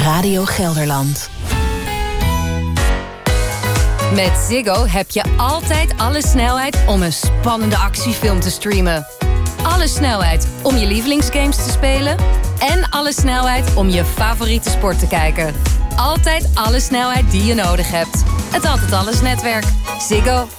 Radio Gelderland. Met Ziggo heb je altijd alle snelheid om een spannende actiefilm te streamen. Alle snelheid om je lievelingsgames te spelen. En alle snelheid om je favoriete sport te kijken. Altijd alle snelheid die je nodig hebt. Het Altijd Alles netwerk. Ziggo.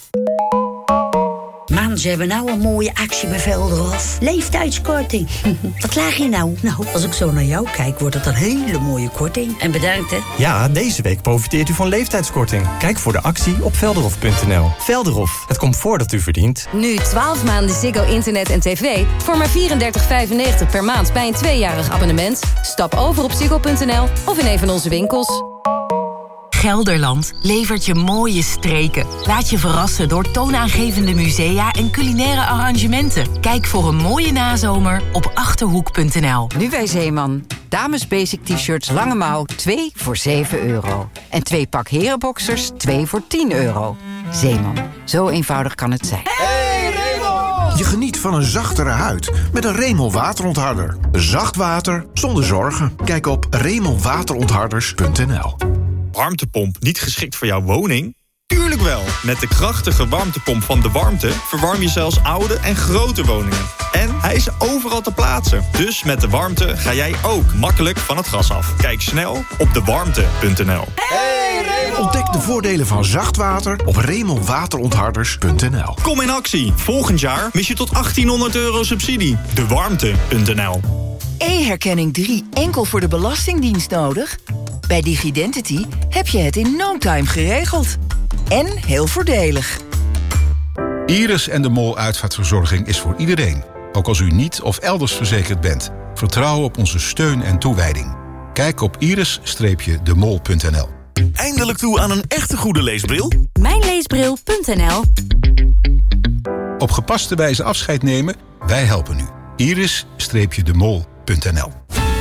Man, ze hebben nou een mooie actie bij Velderhof. Leeftijdskorting. Wat laag je nou? Nou, als ik zo naar jou kijk, wordt het een hele mooie korting. En bedankt, hè. Ja, deze week profiteert u van leeftijdskorting. Kijk voor de actie op velderhof.nl. Velderhof, het comfort dat u verdient. Nu 12 maanden Ziggo internet en tv voor maar $34,95 per maand bij een 2-jarig abonnement. Stap over op ziggo.nl of in een van onze winkels. Gelderland levert je mooie streken. Laat je verrassen door toonaangevende musea en culinaire arrangementen. Kijk voor een mooie nazomer op Achterhoek.nl. Nu bij Zeeman. Dames basic t-shirts lange mouw 2 voor €7. En 2 pak herenboxers 2 voor €10. Zeeman. Zo eenvoudig kan het zijn. Hey Remel! Je geniet van een zachtere huid met een Remel waterontharder. Zacht water zonder zorgen. Kijk op remelwaterontharders.nl. Warmtepomp niet geschikt voor jouw woning? Tuurlijk wel! Met de krachtige warmtepomp van De Warmte verwarm je zelfs oude en grote woningen. En hij is overal te plaatsen. Dus met De Warmte ga jij ook makkelijk van het gas af. Kijk snel op dewarmte.nl. Hey Remel! Ontdek de voordelen van zacht water op remelwaterontharders.nl. Kom in actie! Volgend jaar mis je tot €1800 subsidie. Dewarmte.nl. E-herkenning 3 enkel voor de Belastingdienst nodig? Bij Digidentity heb je het in no time geregeld. En heel voordelig. Iris en de Mol uitvaartverzorging is voor iedereen. Ook als u niet of elders verzekerd bent. Vertrouw op onze steun en toewijding. Kijk op iris-demol.nl. Eindelijk toe aan een echte goede leesbril? Mijnleesbril.nl. Op gepaste wijze afscheid nemen? Wij helpen u. iris-demol.nl.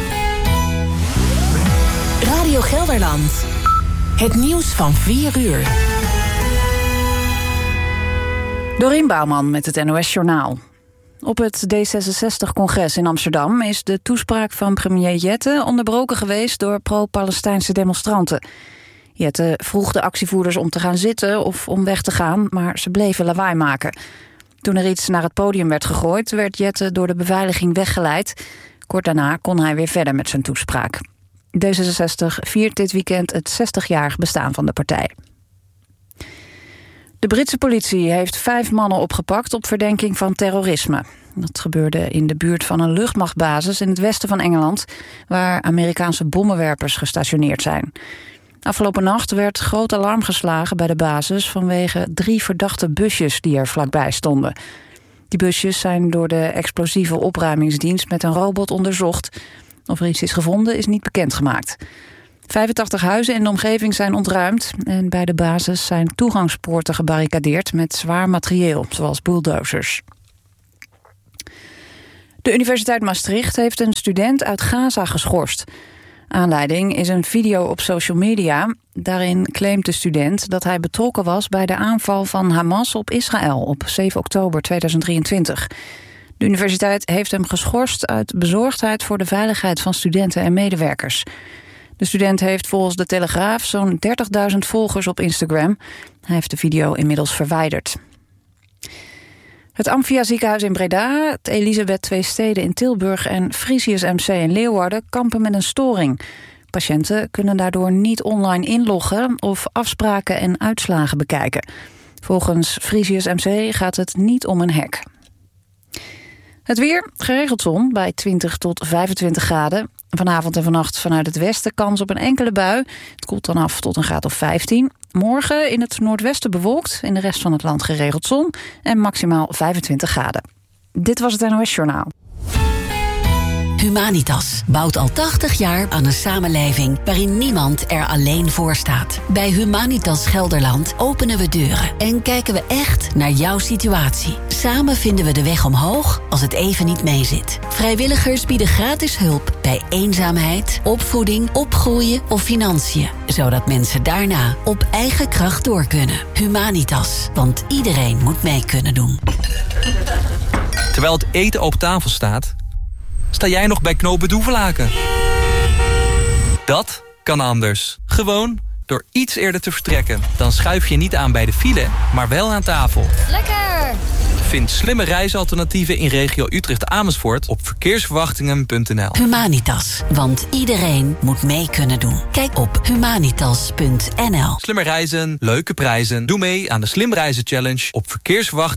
Radio Gelderland. Het nieuws van 4 uur. Dorien Bouwman met het NOS Journaal. Op het D66-congres in Amsterdam is de toespraak van premier Jette onderbroken geweest door pro-Palestijnse demonstranten. Jette vroeg de actievoerders om te gaan zitten of om weg te gaan, maar ze bleven lawaai maken. Toen er iets naar het podium werd gegooid, werd Jette door de beveiliging weggeleid. Kort daarna kon hij weer verder met zijn toespraak. D66 viert dit weekend het 60-jarig bestaan van de partij. De Britse politie heeft 5 mannen opgepakt op verdenking van terrorisme. Dat gebeurde in de buurt van een luchtmachtbasis in het westen van Engeland, waar Amerikaanse bommenwerpers gestationeerd zijn. Afgelopen nacht werd groot alarm geslagen bij de basis vanwege 3 verdachte busjes die er vlakbij stonden. Die busjes zijn door de explosieve opruimingsdienst met een robot onderzocht. Of er iets is gevonden is niet bekendgemaakt. 85 huizen in de omgeving zijn ontruimd en bij de basis zijn toegangspoorten gebarricadeerd met zwaar materieel, zoals bulldozers. De Universiteit Maastricht heeft een student uit Gaza geschorst. Aanleiding is een video op social media. Daarin claimt de student dat hij betrokken was bij de aanval van Hamas op Israël op 7 oktober 2023. De universiteit heeft hem geschorst uit bezorgdheid voor de veiligheid van studenten en medewerkers. De student heeft volgens de Telegraaf zo'n 30.000 volgers op Instagram. Hij heeft de video inmiddels verwijderd. Het Amphia ziekenhuis in Breda, het Elisabeth Tweesteden in Tilburg en Frisius MC in Leeuwarden kampen met een storing. Patiënten kunnen daardoor niet online inloggen of afspraken en uitslagen bekijken. Volgens Frisius MC gaat het niet om een hack. Het weer, geregeld zon bij 20 tot 25 graden. Vanavond en vannacht vanuit het westen kans op een enkele bui. Het koelt dan af tot een graad of 15. Morgen in het noordwesten bewolkt, in de rest van het land geregeld zon en maximaal 25 graden. Dit was het NOS Journaal. Humanitas bouwt al 80 jaar aan een samenleving waarin niemand er alleen voor staat. Bij Humanitas Gelderland openen we deuren en kijken we echt naar jouw situatie. Samen vinden we de weg omhoog als het even niet meezit. Vrijwilligers bieden gratis hulp bij eenzaamheid, opvoeding, opgroeien of financiën. Zodat mensen daarna op eigen kracht door kunnen. Humanitas, want iedereen moet mee kunnen doen. Terwijl het eten op tafel staat, sta jij nog bij knooppunt Hoevelaken. Dat kan anders. Gewoon door iets eerder te vertrekken. Dan schuif je niet aan bij de file, maar wel aan tafel. Lekker! Vind slimme reisalternatieven in regio Utrecht-Amersfoort op verkeersverwachtingen.nl. Humanitas, want iedereen moet mee kunnen doen. Kijk op humanitas.nl. Slimmer reizen, leuke prijzen. Doe mee aan de Slim Reizen Challenge op verkeersverwachtingen.